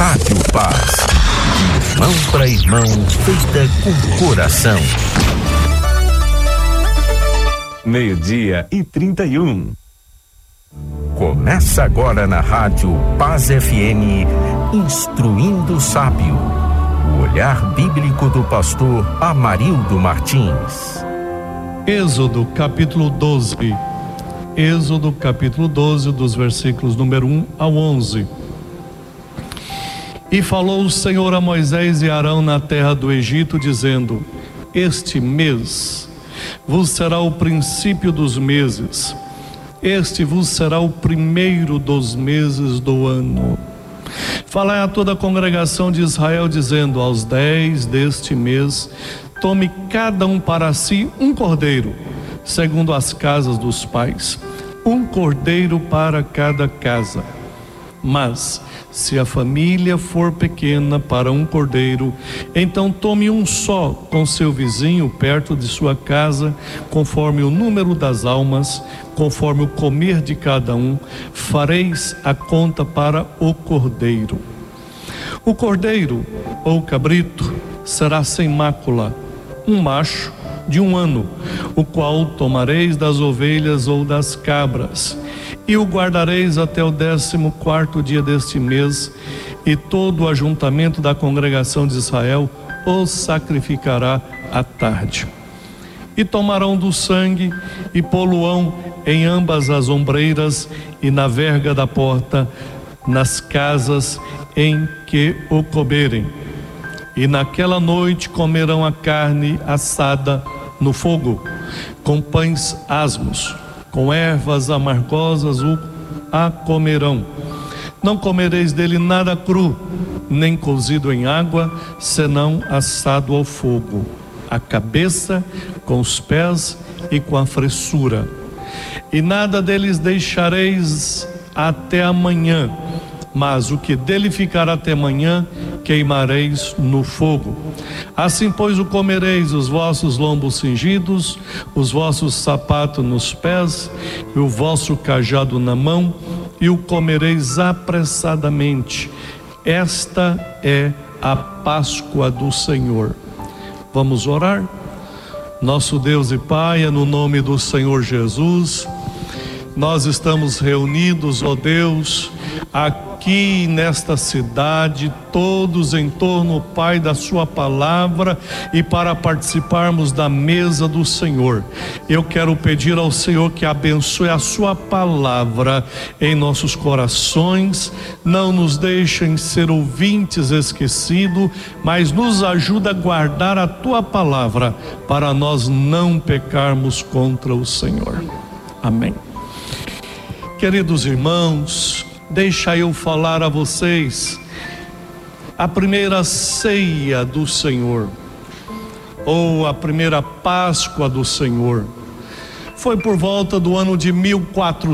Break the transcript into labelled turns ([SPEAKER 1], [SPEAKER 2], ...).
[SPEAKER 1] Rádio Paz, de irmão para irmão, feita com coração. 12:31. Começa agora na Rádio Paz FM, Instruindo o Sábio. O olhar bíblico do pastor Amarildo Martins.
[SPEAKER 2] Êxodo capítulo 12. Êxodo capítulo 12, dos versículos número 1 ao 11. E falou o Senhor a Moisés e Arão na terra do Egito, dizendo: este mês vos será o princípio dos meses, este vos será o primeiro dos meses do ano. Falai a toda a congregação de Israel, dizendo: aos 10 deste mês, tome cada um para si um cordeiro, segundo as casas dos pais, um cordeiro para cada casa. Mas, se a família for pequena para um cordeiro, então tome um só com seu vizinho perto de sua casa, conforme o número das almas, conforme o comer de cada um, fareis a conta para o cordeiro. O cordeiro, ou cabrito, será sem mácula, um macho de 1 ano, o qual tomareis das ovelhas ou das cabras, e o guardareis até o 14º dia deste mês, e todo o ajuntamento da congregação de Israel o sacrificará à tarde. E tomarão do sangue e poluão em ambas as ombreiras e na verga da porta, nas casas em que o comerem. E naquela noite comerão a carne assada no fogo, com pães asmos, com ervas amargosas a comerão. Não comereis dele nada cru, nem cozido em água, senão assado ao fogo, a cabeça, com os pés e com a fressura. E nada deles deixareis até amanhã, mas o que dele ficar até amanhã, queimareis no fogo. Assim, pois, o comereis: os vossos lombos cingidos, os vossos sapatos nos pés, e o vosso cajado na mão, e o comereis apressadamente. Esta é a Páscoa do Senhor. Vamos orar? Nosso Deus e Pai, no nome do Senhor Jesus, nós estamos reunidos, ó Deus, aqui nesta cidade, todos em torno, Pai, da sua palavra, e para participarmos da mesa do Senhor. Eu quero pedir ao Senhor que abençoe a sua palavra em nossos corações, não nos deixem ser ouvintes esquecidos, mas nos ajuda a guardar a tua palavra, para nós não pecarmos contra o Senhor. Amém. Queridos irmãos, deixa eu falar a vocês a primeira ceia do Senhor, ou a primeira Páscoa do Senhor, foi por volta do ano de 1400.